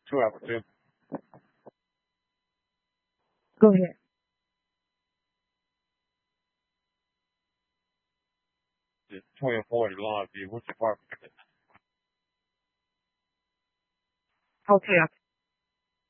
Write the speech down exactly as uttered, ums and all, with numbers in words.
Two Alpha two. Go ahead. It's twenty forty Longview. Which apartment? Hotel